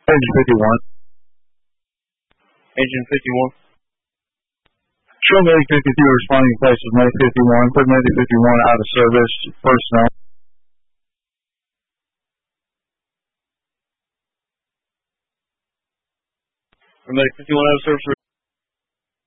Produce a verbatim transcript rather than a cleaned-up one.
Engine fifty-one. Engine fifty-one. Show Medic fifty-two responding to places Medic fifty-one. Put Medic fifty-one out of service. Personnel. Medic fifty-one out of service.